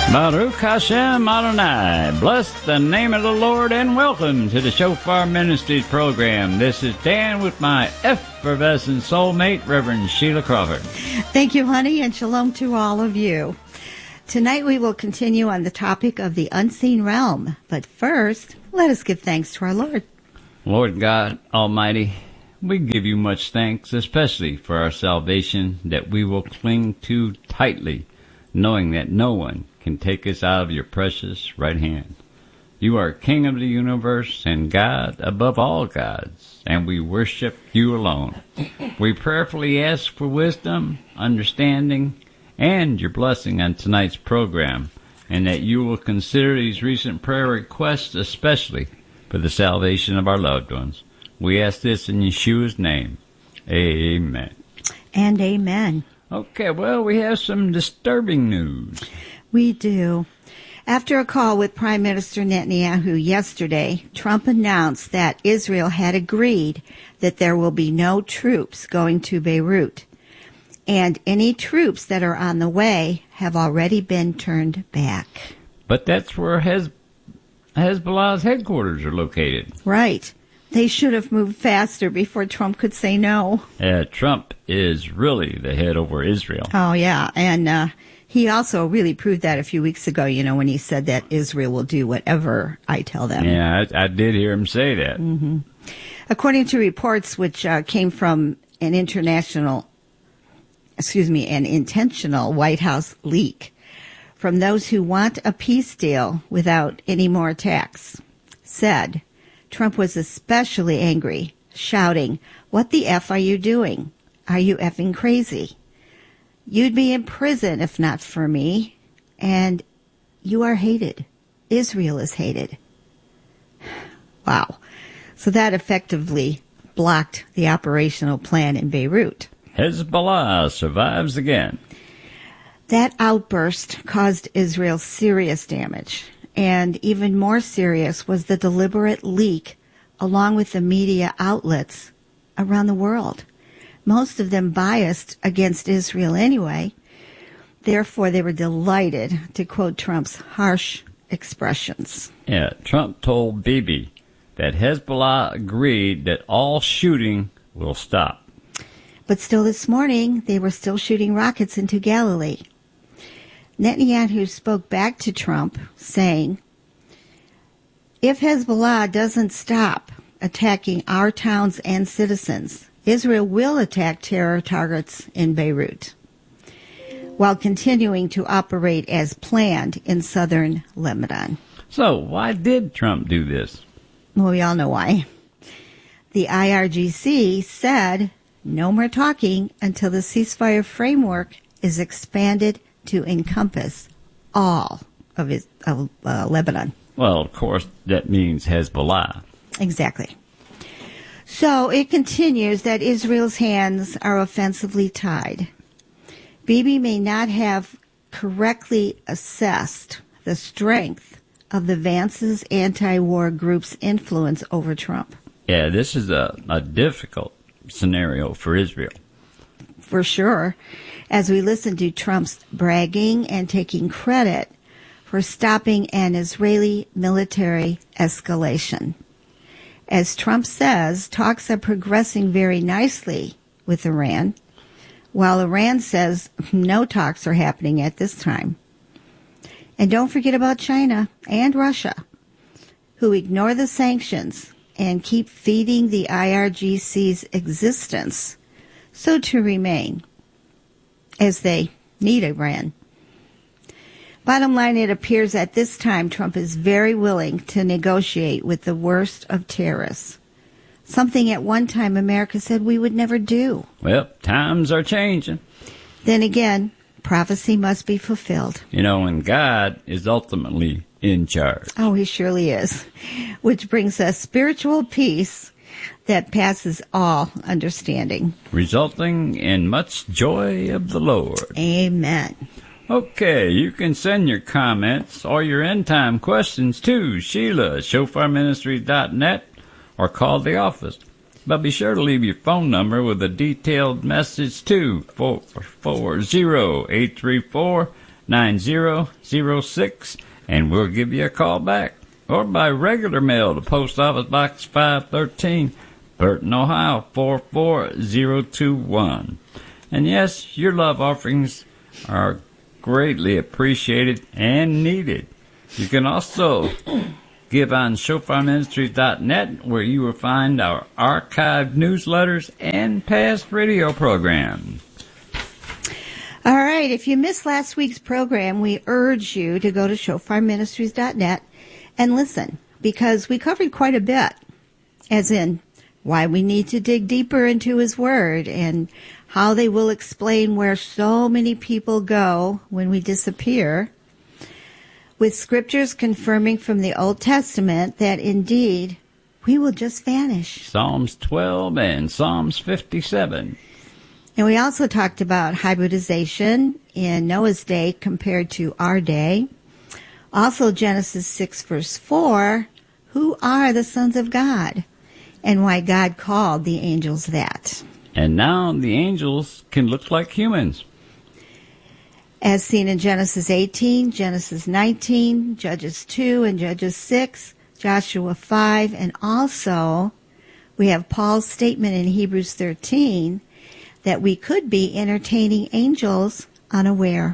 Baruch Hashem Adonai. Bless the name of the Lord and welcome to the Shofar Ministries program. This is Dan with my effervescent soulmate, Reverend Sheila Crawford. Thank you, honey, and shalom to all of you. Tonight we will continue on the topic of the unseen realm. But first, let us give thanks to our Lord. Lord God Almighty, we give you much thanks, especially for our salvation that we will cling to tightly, knowing that no one can take us out of your precious right hand. You are King of the universe and God above all gods, and we worship you alone. We prayerfully ask for wisdom, understanding, and your blessing on tonight's program, and that you will consider these recent prayer requests especially for the salvation of our loved ones. We ask this in Yeshua's name. Amen. And amen. Okay, well, we have some disturbing news. We do. After a call with Prime Minister Netanyahu yesterday, Trump announced that Israel had agreed that there will be no troops going to Beirut, and any troops that are on the way have already been turned back. But that's where Hezbollah's headquarters are located. Right. They should have moved faster before Trump could say no. Trump is really the head over Israel. Oh, yeah, and he also really proved that a few weeks ago, when he said that Israel will do whatever I tell them. Yeah, I did hear him say that. Mm-hmm. According to reports which came from an intentional White House leak from those who want a peace deal without any more attacks, said Trump was especially angry, shouting, "What the F are you doing? Are you effing crazy? You'd be in prison if not for me, and you are hated. Israel is hated." Wow. So that effectively blocked the operational plan in Beirut. Hezbollah survives again. That outburst caused Israel serious damage, and even more serious was the deliberate leak along with the media outlets around the world. Most of them biased against Israel anyway. Therefore, they were delighted to quote Trump's harsh expressions. Yeah, Trump told Bibi that Hezbollah agreed that all shooting will stop. But still this morning, they were still shooting rockets into Galilee. Netanyahu spoke back to Trump, saying, "If Hezbollah doesn't stop attacking our towns and citizens, Israel will attack terror targets in Beirut, while continuing to operate as planned in southern Lebanon." So, why did Trump do this? Well, we all know why. The IRGC said no more talking until the ceasefire framework is expanded to encompass all of Lebanon. Well, of course, that means Hezbollah. Exactly. So it continues that Israel's hands are offensively tied. Bibi may not have correctly assessed the strength of the Vance's anti-war group's influence over Trump. Yeah, this is a difficult scenario for Israel. For sure, as we listen to Trump's bragging and taking credit for stopping an Israeli military escalation. As Trump says, talks are progressing very nicely with Iran, while Iran says no talks are happening at this time. And don't forget about China and Russia, who ignore the sanctions and keep feeding the IRGC's existence, so to remain, as they need Iran. Bottom line, it appears at this time Trump is very willing to negotiate with the worst of terrorists, something at one time America said we would never do. Well, times are changing. Then again, prophecy must be fulfilled. And God is ultimately in charge. Oh, he surely is. Which brings us spiritual peace that passes all understanding, resulting in much joy of the Lord. Amen. Okay, you can send your comments or your end-time questions to Sheila at ShofarMinistries.net or call the office. But be sure to leave your phone number with a detailed message to 440-834 9006, and we'll give you a call back. Or by regular mail to Post Office Box 513, Burton, Ohio 44021. And yes, your love offerings are greatly appreciated and needed. You can also give on ShofarMinistries.net, where you will find our archived newsletters and past radio programs. All right, if you missed last week's program, we urge you to go to ShofarMinistries.net and listen, because we covered quite a bit, as in why we need to dig deeper into His Word and how they will explain where so many people go when we disappear, with scriptures confirming from the Old Testament that indeed we will just vanish. Psalms 12 and Psalms 57. And we also talked about hybridization in Noah's day compared to our day. Also Genesis 6 verse 4, who are the sons of God, and why God called the angels that. And now the angels can look like humans, as seen in Genesis 18, Genesis 19, Judges 2 and Judges 6, Joshua 5, and also we have Paul's statement in Hebrews 13 that we could be entertaining angels unaware.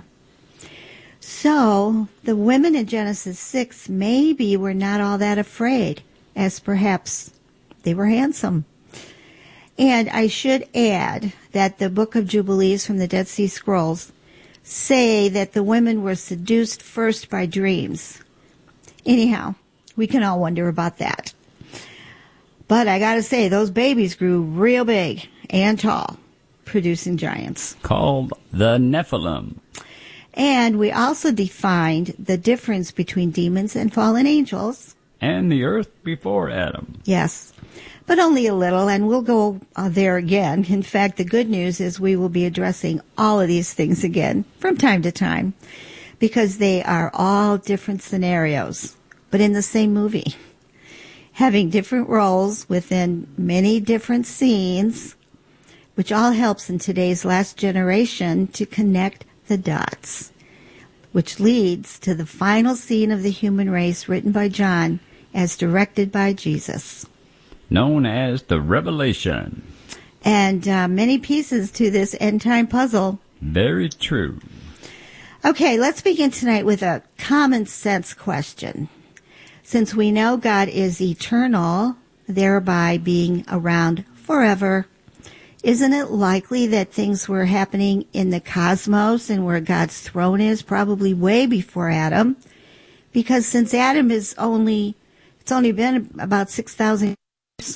So the women in Genesis 6 maybe were not all that afraid, as perhaps they were handsome. And I should add that the Book of Jubilees from the Dead Sea Scrolls say that the women were seduced first by dreams. Anyhow, we can all wonder about that. But I gotta say, those babies grew real big and tall, producing giants. Called the Nephilim. And we also defined the difference between demons and fallen angels. And the earth before Adam. Yes, but only a little, and we'll go there again. In fact, the good news is we will be addressing all of these things again from time to time, because they are all different scenarios, but in the same movie, having different roles within many different scenes, which all helps in today's last generation to connect the dots, which leads to the final scene of the human race written by John as directed by Jesus, known as the Revelation. And many pieces to this end-time puzzle. Very true. Okay, let's begin tonight with a common sense question. Since we know God is eternal, thereby being around forever, isn't it likely that things were happening in the cosmos and where God's throne is probably way before Adam? Because since Adam it's only been about 6,000 years.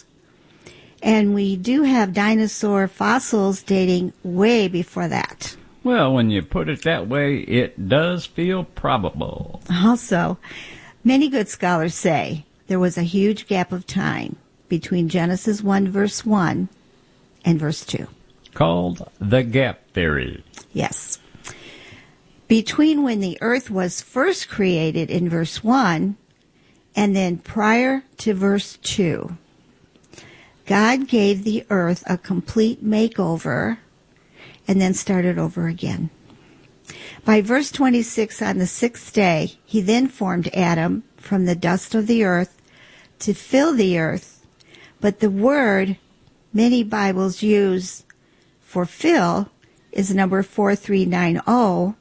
And we do have dinosaur fossils dating way before that. Well, when you put it that way, it does feel probable. Also, many good scholars say there was a huge gap of time between Genesis 1 verse 1 and verse 2. Called the gap theory. Yes. Between when the earth was first created in verse 1 and then prior to verse 2. God gave the earth a complete makeover and then started over again. By verse 26, on the sixth day, He then formed Adam from the dust of the earth to fill the earth. But the word many Bibles use for fill is number 4390,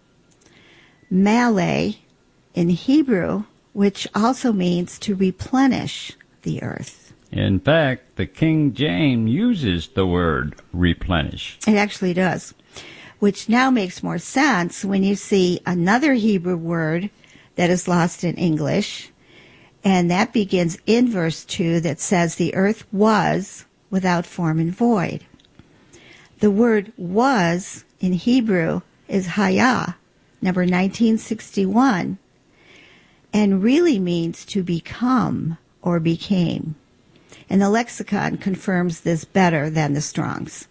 Malay in Hebrew, which also means to replenish the earth. In fact, the King James uses the word replenish. It actually does, which now makes more sense when you see another Hebrew word that is lost in English, and that begins in verse 2 that says the earth was without form and void. The word was in Hebrew is haya, number 1961, and really means to become or became. And the lexicon confirms this better than the Strong's.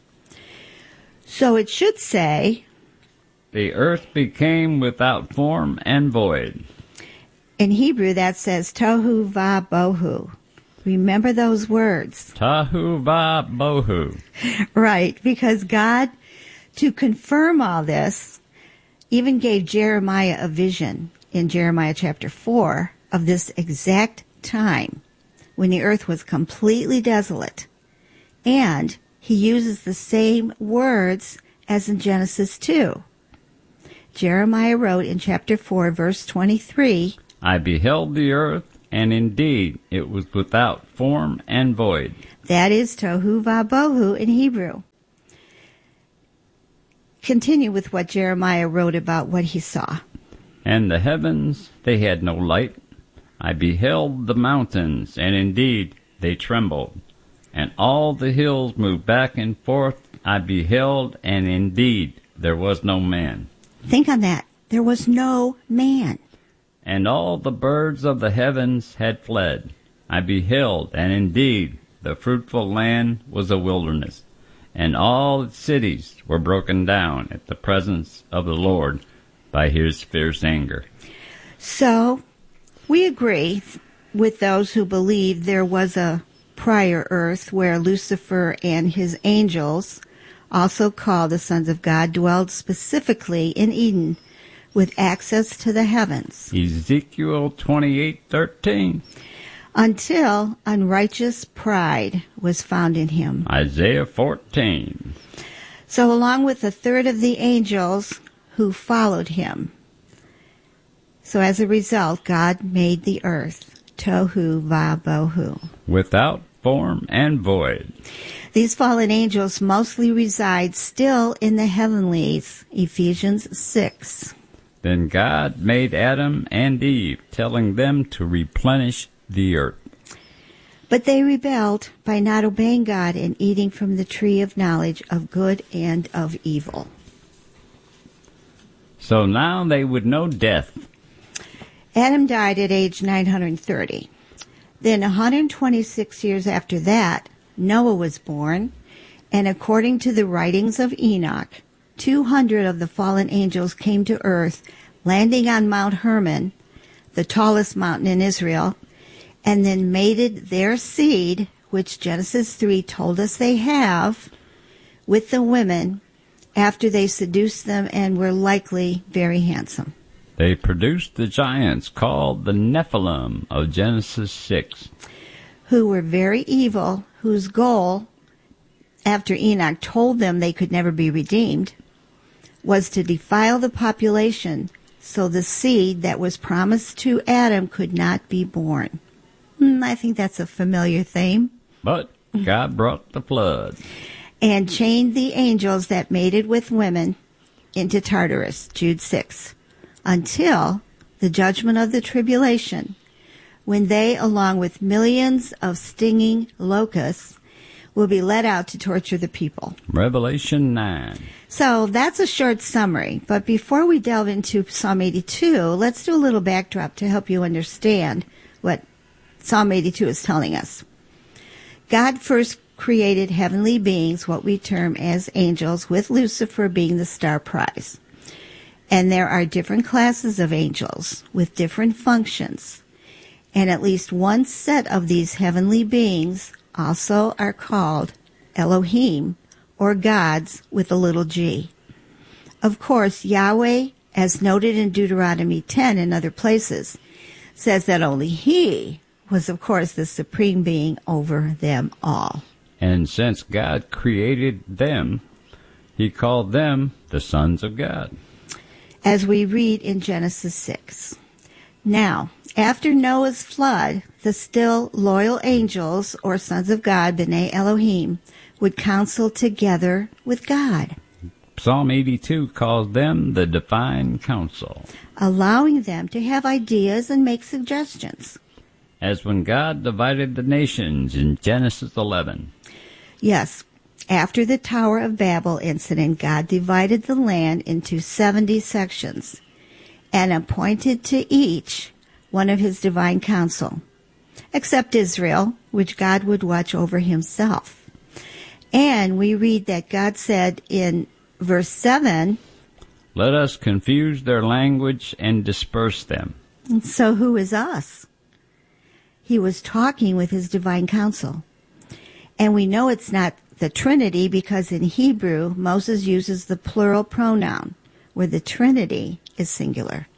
So it should say, the earth became without form and void. In Hebrew that says tohu va bohu. Remember those words. Tohu va bohu. Right, because God, to confirm all this, even gave Jeremiah a vision in Jeremiah chapter 4 of this exact time when the earth was completely desolate. And he uses the same words as in Genesis 2. Jeremiah wrote in chapter 4, verse 23, I beheld the earth, and indeed it was without form and void. That is tohu vabohu in Hebrew. Continue with what Jeremiah wrote about what he saw. And the heavens, they had no light. I beheld the mountains, and indeed they trembled. And all the hills moved back and forth. I beheld, and indeed there was no man. Think on that. There was no man. And all the birds of the heavens had fled. I beheld, and indeed the fruitful land was a wilderness. And all its cities were broken down at the presence of the Lord by his fierce anger. So, we agree with those who believe there was a prior earth where Lucifer and his angels, also called the sons of God, dwelled specifically in Eden with access to the heavens. Ezekiel 28:13. Until unrighteous pride was found in him. Isaiah 14. So along with a third of the angels who followed him. So as a result, God made the earth, tohu vabohu, Without form and void. These fallen angels mostly reside still in the heavenlies, Ephesians 6. Then God made Adam and Eve, telling them to replenish the earth. But they rebelled by not obeying God and eating from the tree of knowledge of good and of evil. So now they would know death. Adam died at age 930. Then 126 years after that, Noah was born, and according to the writings of Enoch, 200 of the fallen angels came to earth, landing on Mount Hermon, the tallest mountain in Israel, and then mated their seed, which Genesis 3 told us they have, with the women after they seduced them and were likely very handsome. They produced the giants called the Nephilim of Genesis 6. Who were very evil, whose goal, after Enoch told them they could never be redeemed, was to defile the population so the seed that was promised to Adam could not be born. I think that's a familiar theme. But God brought the flood. And chained the angels that mated with women into Tartarus, Jude 6, until the judgment of the tribulation, when they, along with millions of stinging locusts, will be let out to torture the people. Revelation 9. So that's a short summary. But before we delve into Psalm 82, let's do a little backdrop to help you understand what Psalm 82 is telling us. God first created heavenly beings, what we term as angels, with Lucifer being the star prize. And there are different classes of angels with different functions. And at least one set of these heavenly beings also are called Elohim, or gods with a little g. Of course, Yahweh, as noted in Deuteronomy 10 and other places, says that only He was, of course, the supreme being over them all. And since God created them, He called them the sons of God. As we read in Genesis 6. Now, after Noah's flood, the still loyal angels, or sons of God, B'nai Elohim, would counsel together with God, Psalm 82 calls them the divine council. allowing them to have ideas and make suggestions. As when God divided the nations in Genesis 11. Yes, after the Tower of Babel incident, God divided the land into 70 sections and appointed to each one of his divine council, except Israel, which God would watch over himself. And we read that God said in verse 7, Let us confuse their language and disperse them. so who is us? He was talking with his divine council. And we know it's not the Trinity because in Hebrew, Moses uses the plural pronoun, where the Trinity is singular.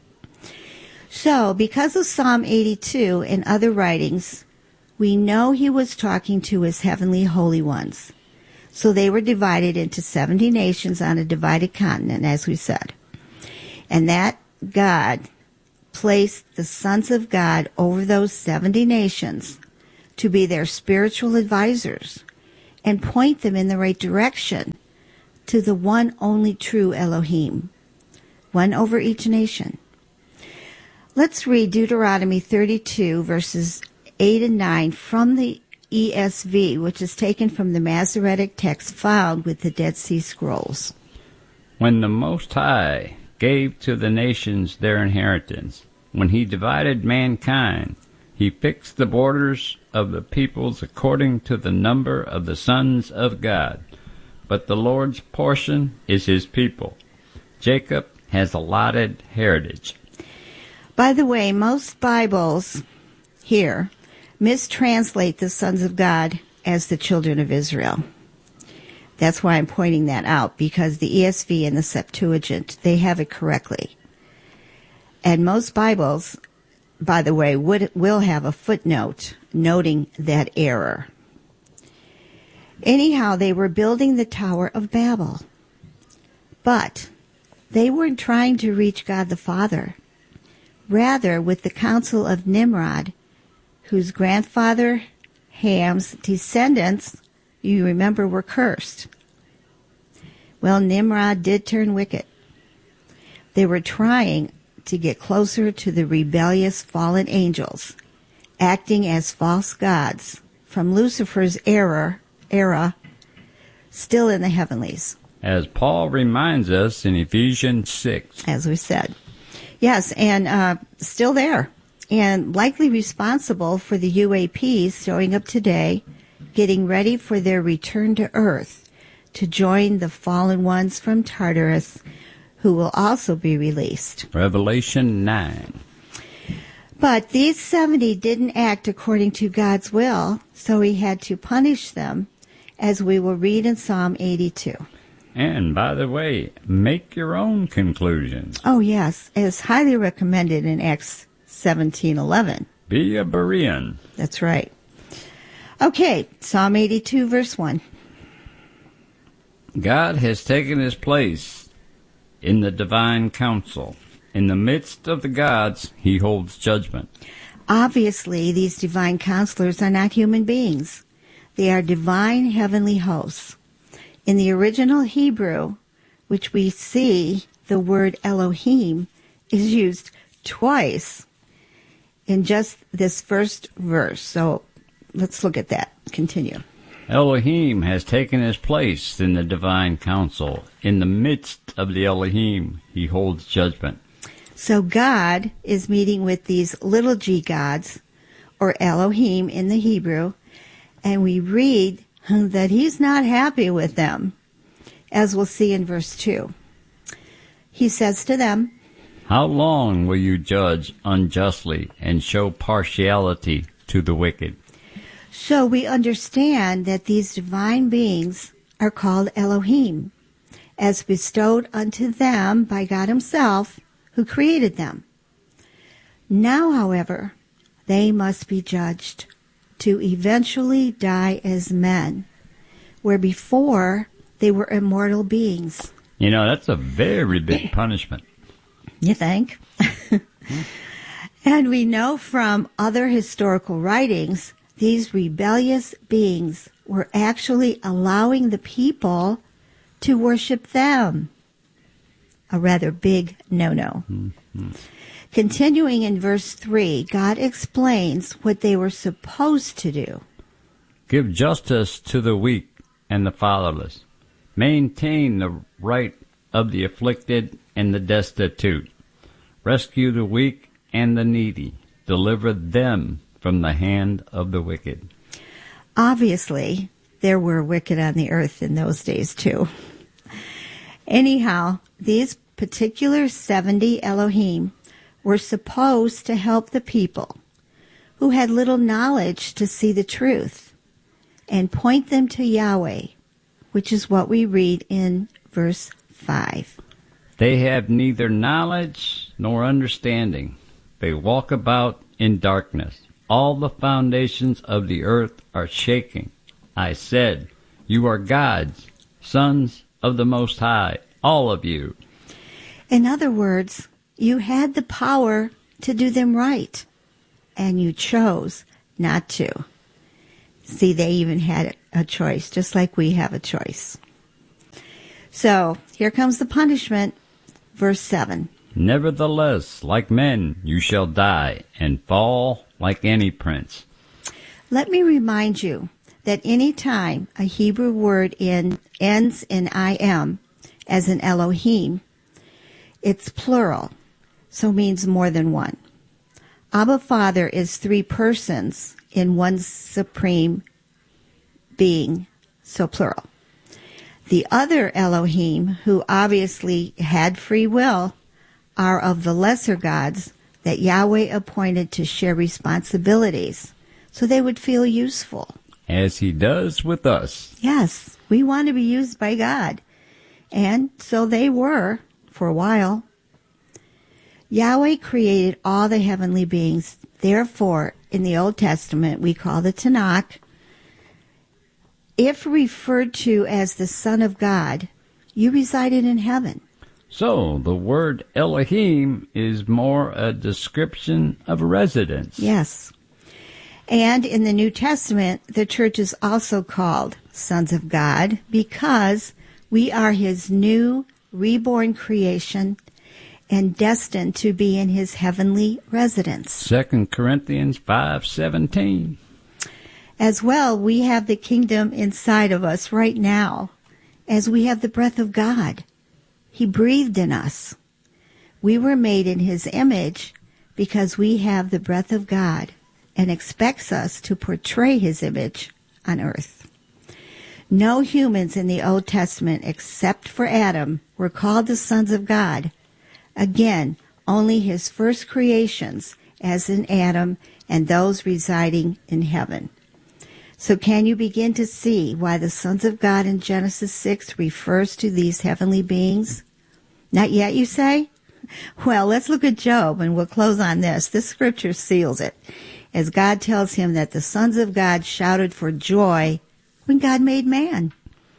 So, because of Psalm 82 and other writings, we know he was talking to his heavenly holy ones. So they were divided into 70 nations on a divided continent, as we said. And that God placed the sons of God over those 70 nations to be their spiritual advisors and point them in the right direction to the one only true Elohim, one over each nation. Let's read Deuteronomy 32, verses 8 and 9 from the ESV, which is taken from the Masoretic text found with the Dead Sea Scrolls. When the Most High gave to the nations their inheritance, when he divided mankind, he fixed the borders of the peoples according to the number of the sons of God. But the Lord's portion is his people. Jacob has allotted heritage. By the way, most Bibles here mistranslate the sons of God as the children of Israel. That's why I'm pointing that out, because the ESV and the Septuagint, they have it correctly. And most Bibles, by the way, will have a footnote noting that error. Anyhow, they were building the Tower of Babel. But they weren't trying to reach God the Father. Rather, with the counsel of Nimrod, whose grandfather Ham's descendants, you remember, were cursed. Well, Nimrod did turn wicked. They were trying to get closer to the rebellious fallen angels, acting as false gods from Lucifer's era, still in the heavenlies. As Paul reminds us in Ephesians 6. As we said. Yes, and still there. And likely responsible for the UAPs showing up today, getting ready for their return to Earth to join the fallen ones from Tartarus, who will also be released. Revelation 9. But these 70 didn't act according to God's will, so he had to punish them, as we will read in Psalm 82. And, by the way, make your own conclusions. Oh, yes, as highly recommended in Acts 17:11. Be a Berean. That's right. Okay, Psalm 82, verse 1. God has taken his place in the divine council. In the midst of the gods, he holds judgment. Obviously, these divine counselors are not human beings. They are divine heavenly hosts. In the original Hebrew, which we see the word Elohim is used twice in just this first verse. So let's look at that. Continue. Elohim has taken his place in the divine council. In the midst of the Elohim, he holds judgment. So God is meeting with these little g gods, or Elohim in the Hebrew, and we read that he's not happy with them, as we'll see in verse 2. He says to them, How long will you judge unjustly and show partiality to the wicked? So we understand that these divine beings are called Elohim, as bestowed unto them by God himself, who created them. Now, however, they must be judged to eventually die as men, where before they were immortal beings. You know, that's a very big punishment. You think? And we know from other historical writings, these rebellious beings were actually allowing the people to worship them. A rather big no-no. Mm-hmm. Continuing in verse 3, God explains what they were supposed to do. Give justice to the weak and the fatherless. Maintain the right of the afflicted and the destitute. Rescue the weak and the needy. Deliver them from the hand of the wicked. Obviously, there were wicked on the earth in those days too. Anyhow, these particular 70 Elohim were supposed to help the people who had little knowledge to see the truth and point them to Yahweh, which is what we read in verse 5. They have neither knowledge nor understanding. They walk about in darkness. All the foundations of the earth are shaking. I said, you are gods, sons of the Most High, all of you. In other words, you had the power to do them right, and you chose not to. See, they even had a choice, just like we have a choice. So, here comes the punishment. Verse 7. Nevertheless, like men, you shall die and fall like any prince. Let me remind you that any time a Hebrew word ends in im, as in Elohim, it's plural, so means more than one. Abba Father is three persons in one supreme being, so plural. The other Elohim, who obviously had free will, are of the lesser gods that Yahweh appointed to share responsibilities so they would feel useful. As he does with us. Yes, we want to be used by God. And so they were for a while. Yahweh created all the heavenly beings. Therefore, in the Old Testament, we call the Tanakh, if referred to as the Son of God, you resided in heaven. So, the word Elohim is more a description of residence. Yes. And in the New Testament, the church is also called sons of God because we are his new reborn creation and destined to be in his heavenly residence. 2 Corinthians 5:17. As well, we have the kingdom inside of us right now, as we have the breath of God. He breathed in us. We were made in his image because we have the breath of God and expects us to portray his image on earth. No humans in the Old Testament, except for Adam, were called the sons of God. Again, only his first creations, as in Adam, and those residing in heaven. So can you begin to see why the sons of God in Genesis 6 refers to these heavenly beings? Not yet, you say? Well, let's look at Job, and we'll close on this. This scripture seals it, as God tells him that the sons of God shouted for joy when God made man.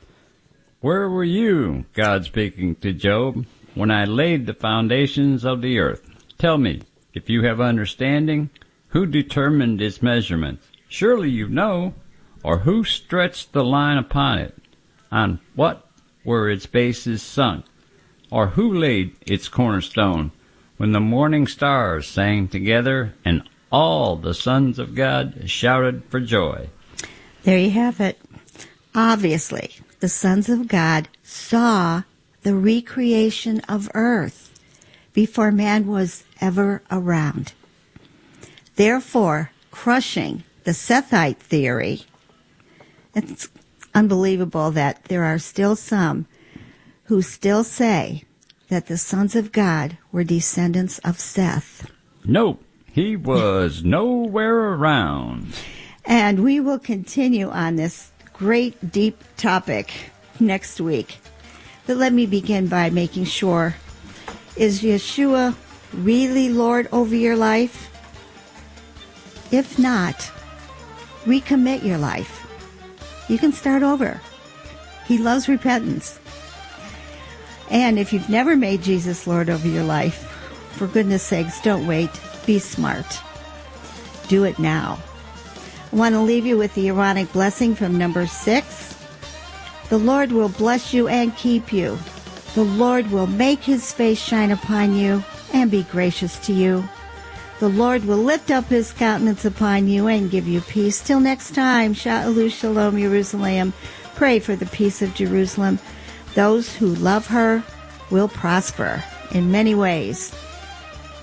Where were you, God speaking to Job, when I laid the foundations of the earth? Tell me, if you have understanding, who determined its measurements? Surely you know. Or who stretched the line upon it? On what were its bases sunk? Or who laid its cornerstone? When the morning stars sang together and all the sons of God shouted for joy. There you have it. Obviously, the sons of God saw the recreation of earth before man was ever around. Therefore, crushing the Sethite theory, it's unbelievable that there are still some who still say that the sons of God were descendants of Seth. Nope, he was nowhere around. And we will continue on this great, deep topic next week. But let me begin by making sure, is Yeshua really Lord over your life? If not, recommit your life. You can start over. He loves repentance. And if you've never made Jesus Lord over your life, for goodness sakes, don't wait. Be smart. Do it now. I want to leave you with the Aaronic blessing from Numbers 6. The Lord will bless you and keep you. The Lord will make his face shine upon you and be gracious to you. The Lord will lift up his countenance upon you and give you peace. Till next time, Sha'alu Shalom Jerusalem. Pray for the peace of Jerusalem. Those who love her will prosper in many ways.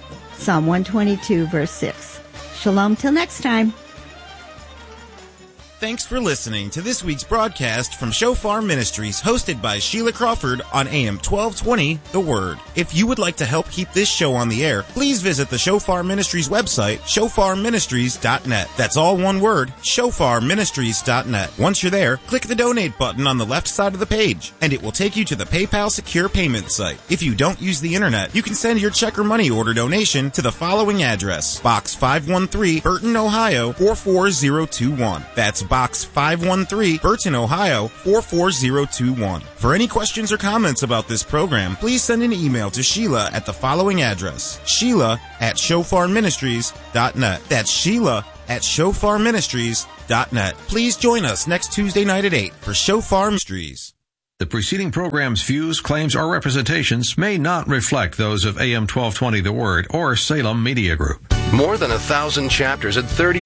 Psalm 122, verse 6. Shalom till next time. Thanks for listening to this week's broadcast from Shofar Ministries, hosted by Sheila Crawford on AM 1220, The Word. If you would like to help keep this show on the air, please visit the Shofar Ministries website, shofarministries.net. That's all one word, shofarministries.net. Once you're there, click the donate button on the left side of the page, and it will take you to the PayPal secure payment site. If you don't use the internet, you can send your check or money order donation to the following address: Box 513, Burton, Ohio 44021. That's Box 513, Burton, Ohio 44021. For any questions or comments about this program, please send an email to Sheila at the following address: Sheila@shofarministries.net. That's Sheila@shofarministries.net. Please join us next Tuesday night at 8 for Shofar Ministries. The preceding program's views, claims, or representations may not reflect those of AM 1220 The Word or Salem Media Group. More than 1,000 chapters at 30.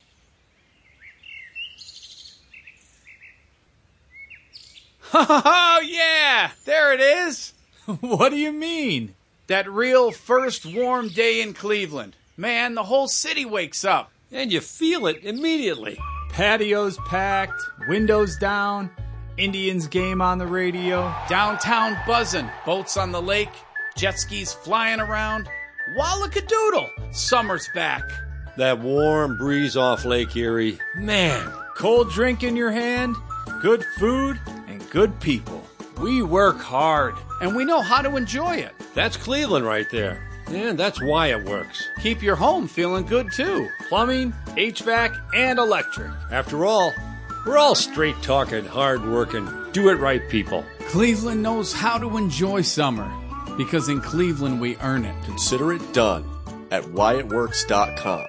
Oh, yeah! There it is! What do you mean? That real first warm day in Cleveland. Man, the whole city wakes up. And you feel it immediately. Patios packed, windows down, Indians game on the radio, downtown buzzing, boats on the lake, jet skis flying around. Wallakadoodle! Summer's back. That warm breeze off Lake Erie. Man, Cold drink in your hand, good food, and good people. We work hard, and we know how to enjoy it. that's Cleveland right there. And that's why it works. Keep your home feeling good, too. Plumbing, HVAC, and electric. After all, we're all straight-talking, hard-working, do-it-right people. Cleveland knows how to enjoy summer, because in Cleveland we earn it. Consider it done at whyitworks.com.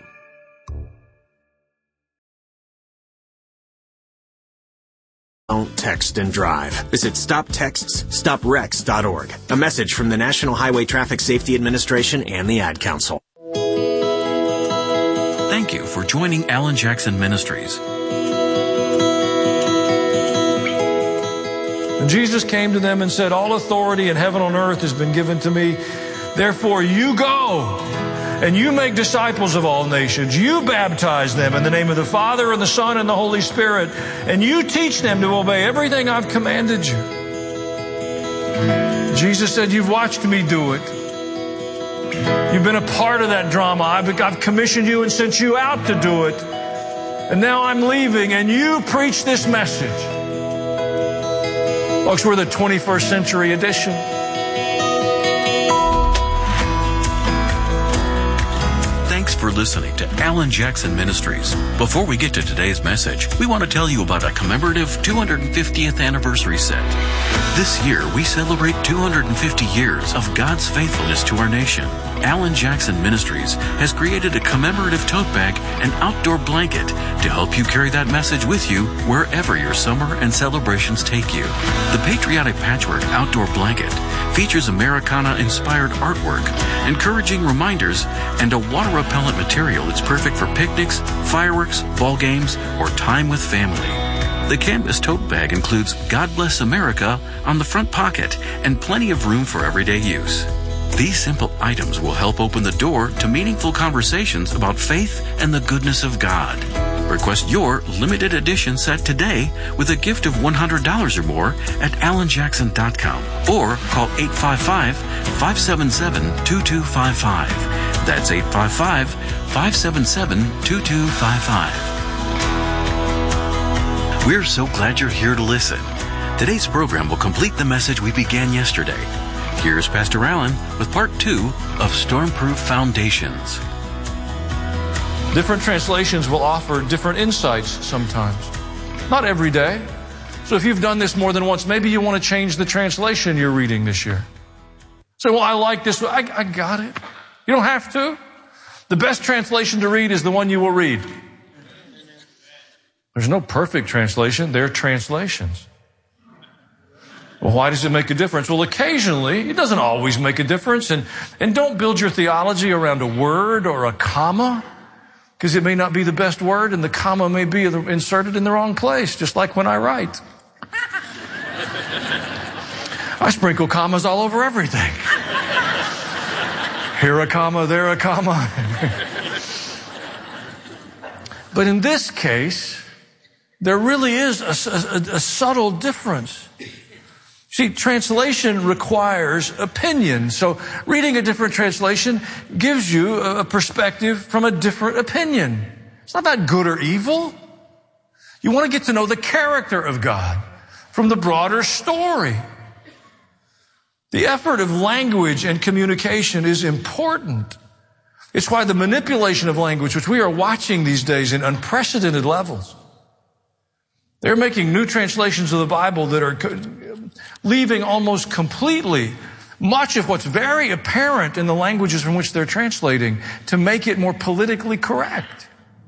Don't text and drive. Visit StopTextsStopWrecks.org. A message from the National Highway Traffic Safety Administration and the Ad Council. Thank you for joining Alan Jackson Ministries. And Jesus came to them and said, "All authority in heaven and earth has been given to me. Therefore you go and you make disciples of all nations. You baptize them in the name of the Father and the Son and the Holy Spirit. And you teach them to obey everything I've commanded you." Jesus said, "You've watched me do it. You've been a part of that drama. I've commissioned you and sent you out to do it. And now I'm leaving and you preach this message." Folks, we're the 21st century edition. Thanks for listening to Alan Jackson Ministries. Before we get to today's message, we want to tell you about a commemorative 250th anniversary set. This year, we celebrate 250 years of God's faithfulness to our nation. Alan Jackson Ministries has created a commemorative tote bag and outdoor blanket to help you carry that message with you wherever your summer and celebrations take you. The Patriotic Patchwork Outdoor Blanket features Americana-inspired artwork, encouraging reminders, and a water-repellent material that's perfect for picnics, fireworks, ball games, or time with family. The canvas tote bag includes "God Bless America" on the front pocket and plenty of room for everyday use. These simple items will help open the door to meaningful conversations about faith and the goodness of God. Request your limited edition set today with a gift of $100 or more at alanjackson.com or call 855-577-2255. That's 855-577-2255. We're so glad you're here to listen. Today's program will complete the message we began yesterday. Here's Pastor Allen with part 2 of Stormproof Foundations. Different translations will offer different insights sometimes. Not every day. So if you've done this more than once, maybe you want to change the translation you're reading this year. Say, "Well, I like this. I got it." You don't have to. The best translation to read is the one you will read. There's no perfect translation. They're translations. Well, why does it make a difference? Well, occasionally, it doesn't always make a difference. And don't build your theology around a word or a comma, because it may not be the best word and the comma may be inserted in the wrong place, just like when I write. I sprinkle commas all over everything. Here a comma, there a comma. But in this case, there really is a subtle difference. See, translation requires opinion. So reading a different translation gives you a perspective from a different opinion. It's not about good or evil. You want to get to know the character of God from the broader story. The effort of language and communication is important. It's why the manipulation of language, which we are watching these days in unprecedented levels, they're making new translations of the Bible that are leaving almost completely much of what's very apparent in the languages from which they're translating to make it more politically correct.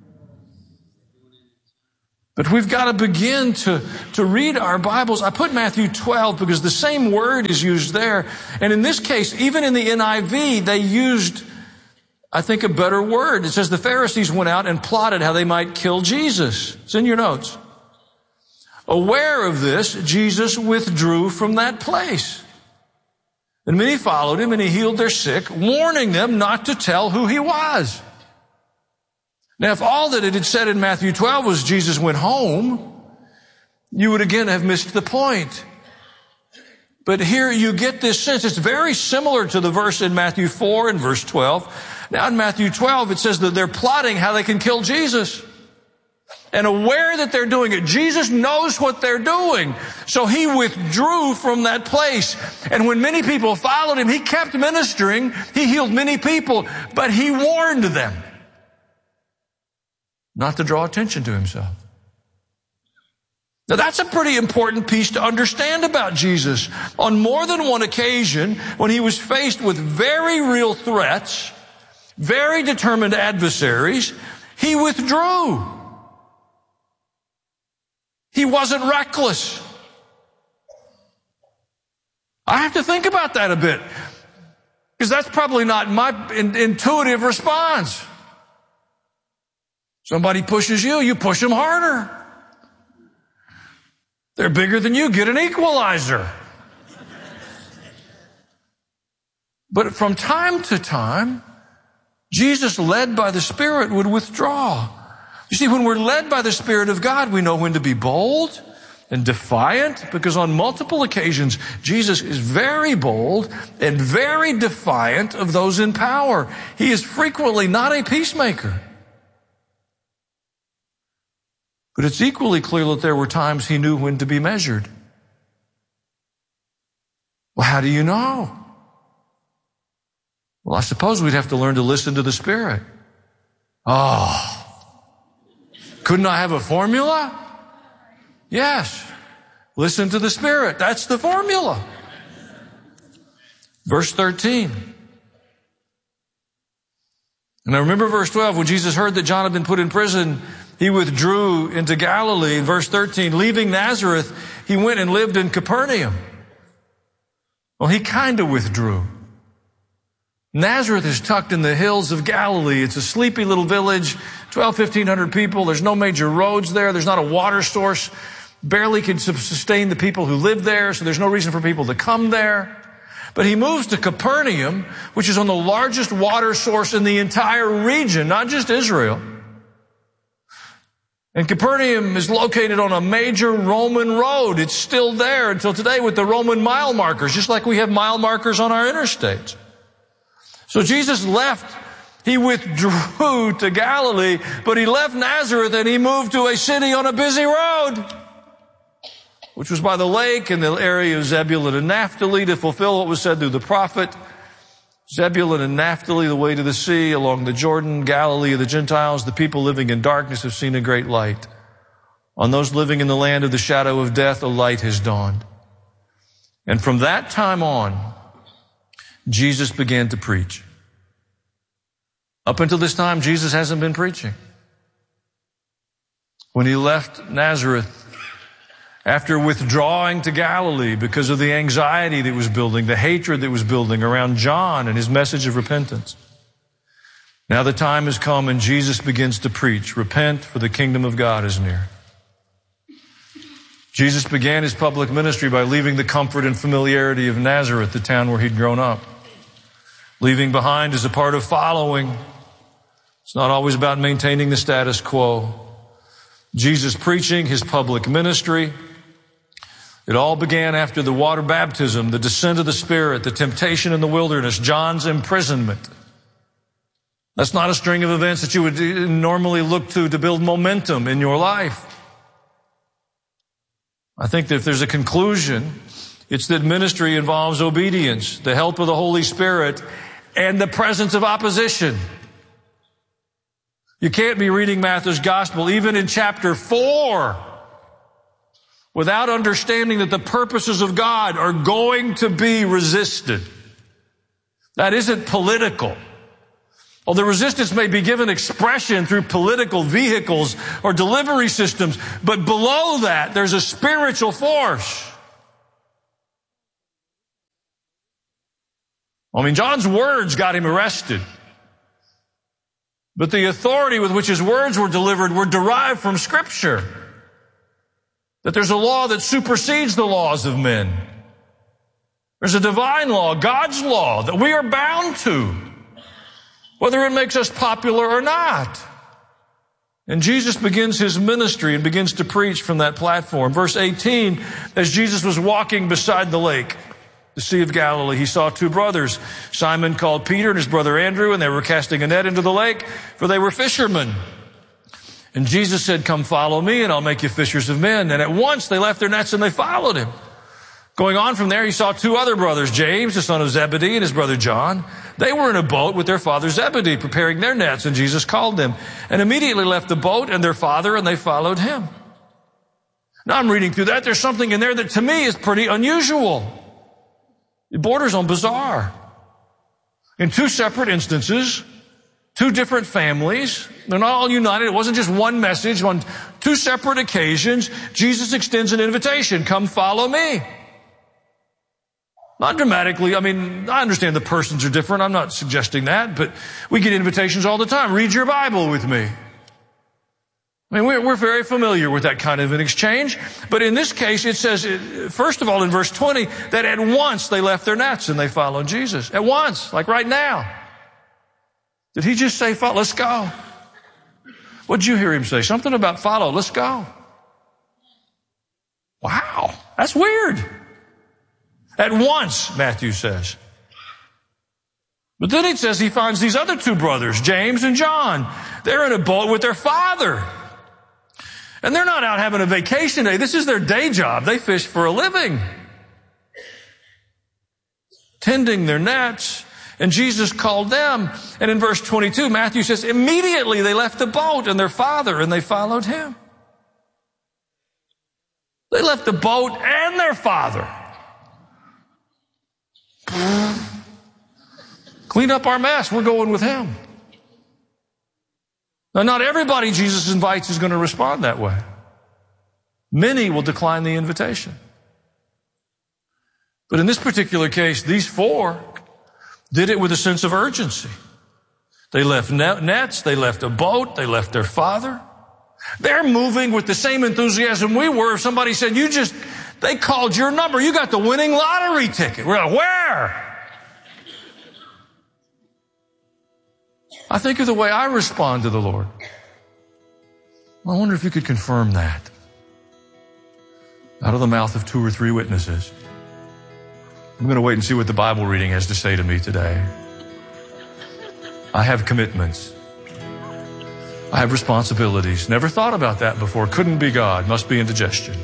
But we've got to begin to read our Bibles. I put Matthew 12 because the same word is used there. And in this case, even in the NIV, they used, I think, a better word. It says the Pharisees went out and plotted how they might kill Jesus. It's in your notes. Aware of this, Jesus withdrew from that place. And many followed him, and he healed their sick, warning them not to tell who he was. Now, if all that it had said in Matthew 12 was Jesus went home, you would again have missed the point. But here you get this sense. It's very similar to the verse in Matthew 4 and verse 12. Now in Matthew 12, it says that they're plotting how they can kill Jesus. And aware that they're doing it, Jesus knows what they're doing. So he withdrew from that place. And when many people followed him, he kept ministering. He healed many people, but he warned them not to draw attention to himself. Now that's a pretty important piece to understand about Jesus. On more than one occasion, when he was faced with very real threats, very determined adversaries, he withdrew. He wasn't reckless. I have to think about that a bit, because that's probably not my intuitive response. Somebody pushes you, you push them harder. They're bigger than you, get an equalizer. But from time to time, Jesus, led by the Spirit, would withdraw. You see, when we're led by the Spirit of God, we know when to be bold and defiant, because on multiple occasions, Jesus is very bold and very defiant of those in power. He is frequently not a peacemaker. But it's equally clear that there were times he knew when to be measured. Well, how do you know? Well, I suppose we'd have to learn to listen to the Spirit. Oh. Couldn't I have a formula? Yes. Listen to the Spirit. That's the formula. Verse 13. And I remember verse 12, when Jesus heard that John had been put in prison, he withdrew into Galilee. In verse 13, leaving Nazareth, he went and lived in Capernaum. Well, he kind of withdrew. Nazareth is tucked in the hills of Galilee. It's a sleepy little village, 1,500 people. There's no major roads there. There's not a water source. Barely can sustain the people who live there, so there's no reason for people to come there. But he moves to Capernaum, which is on the largest water source in the entire region, not just Israel. And Capernaum is located on a major Roman road. It's still there until today with the Roman mile markers, just like we have mile markers on our interstates. So Jesus left, he withdrew to Galilee, but he left Nazareth and he moved to a city on a busy road, which was by the lake in the area of Zebulun and Naphtali, to fulfill what was said through the prophet. Zebulun and Naphtali, the way to the sea, along the Jordan, Galilee of the Gentiles. The people living in darkness have seen a great light. On those living in the land of the shadow of death, a light has dawned. And from that time on, Jesus began to preach. Up until this time, Jesus hasn't been preaching. When he left Nazareth, after withdrawing to Galilee because of the anxiety that was building, the hatred that was building around John and his message of repentance, now the time has come and Jesus begins to preach, repent, for the kingdom of God is near. Jesus began his public ministry by leaving the comfort and familiarity of Nazareth, the town where he'd grown up. Leaving behind is a part of following. It's not always about maintaining the status quo. Jesus preaching, his public ministry. It all began after the water baptism, the descent of the Spirit, the temptation in the wilderness, John's imprisonment. That's not a string of events that you would normally look to build momentum in your life. I think that if there's a conclusion, it's that ministry involves obedience, the help of the Holy Spirit, and the presence of opposition. You can't be reading Matthew's gospel, even in chapter 4, without understanding that the purposes of God are going to be resisted. That isn't political. Well, the resistance may be given expression through political vehicles or delivery systems, but below that, there's a spiritual force. I mean, John's words got him arrested. But the authority with which his words were delivered were derived from Scripture. That there's a law that supersedes the laws of men. There's a divine law, God's law, that we are bound to, whether it makes us popular or not. And Jesus begins his ministry and begins to preach from that platform. Verse 18, as Jesus was walking beside the lake, the Sea of Galilee, he saw two brothers, Simon called Peter and his brother Andrew, and they were casting a net into the lake, for they were fishermen. And Jesus said, "Come follow me, and I'll make you fishers of men." And at once they left their nets and they followed him. Going on from there, he saw two other brothers, James, the son of Zebedee, and his brother John. They were in a boat with their father Zebedee, preparing their nets, and Jesus called them, and immediately left the boat and their father, and they followed him. Now I'm reading through that. There's something in there that to me is pretty unusual. It borders on bizarre. In two separate instances, two different families, they're not all united. It wasn't just one message. On two separate occasions, Jesus extends an invitation. Come follow me. Not dramatically. I mean, I understand the persons are different. I'm not suggesting that, but we get invitations all the time. Read your Bible with me. I mean, we're very familiar with that kind of an exchange. But in this case, it says, first of all, in verse 20, that at once they left their nets and they followed Jesus. At once, like right now. Did he just say, follow? Let's go. What did you hear him say? Something about follow. Let's go. Wow. That's weird. At once, Matthew says. But then it says he finds these other two brothers, James and John. They're in a boat with their father. And they're not out having a vacation day. This is their day job. They fish for a living. Tending their nets. And Jesus called them. And in verse 22, Matthew says, immediately they left the boat and their father and they followed him. They left the boat and their father. Clean up our mess. We're going with him. Now, not everybody Jesus invites is going to respond that way. Many will decline the invitation. But in this particular case, these four did it with a sense of urgency. They left nets, they left a boat, they left their father. They're moving with the same enthusiasm we were. If somebody said, they called your number, you got the winning lottery ticket. We're like, where? I think of the way I respond to the Lord. I wonder if you could confirm that. Out of the mouth of two or three witnesses. I'm going to wait and see what the Bible reading has to say to me today. I have commitments. I have responsibilities. Never thought about that before. Couldn't be God. Must be indigestion.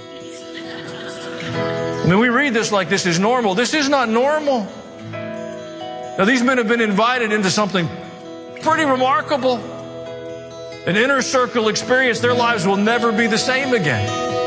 I mean, we read this like this is normal. This is not normal. Now, these men have been invited into something pretty remarkable. An inner circle experience. Their lives will never be the same again.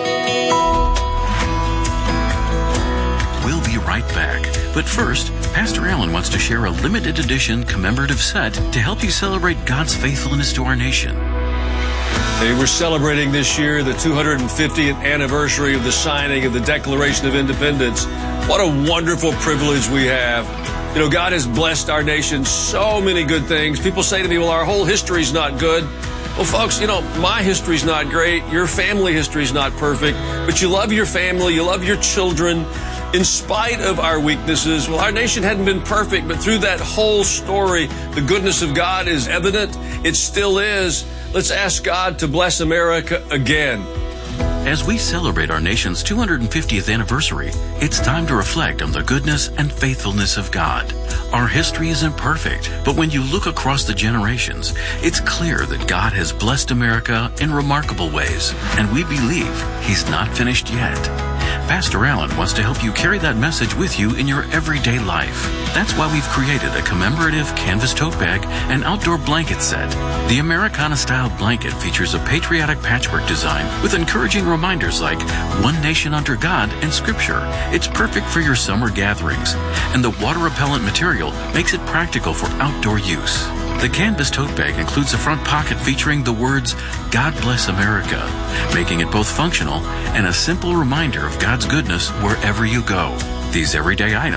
We'll be right back. But first, Pastor Allen wants to share a limited edition commemorative set to help you celebrate God's faithfulness to our nation. Hey, we're celebrating this year the 250th anniversary of the signing of the Declaration of Independence. What a wonderful privilege we have. You know, God has blessed our nation so many good things. People say to me, well, our whole history's not good. Well, folks, you know, my history's not great. Your family history's not perfect. But you love your family. You love your children. In spite of our weaknesses, well, our nation hadn't been perfect, but through that whole story, the goodness of God is evident. It still is. Let's ask God to bless America again. As we celebrate our nation's 250th anniversary, it's time to reflect on the goodness and faithfulness of God. Our history isn't perfect, but when you look across the generations, it's clear that God has blessed America in remarkable ways, and we believe He's not finished yet. Pastor Allen wants to help you carry that message with you in your everyday life. That's why we've created a commemorative canvas tote bag and outdoor blanket set. The Americana-style blanket features a patriotic patchwork design with encouraging reminders like one nation under God and Scripture. It's perfect for your summer gatherings, and the water-repellent material makes it practical for outdoor use. The canvas tote bag includes a front pocket featuring the words, God Bless America, making it both functional and a simple reminder of God's goodness wherever you go. These everyday items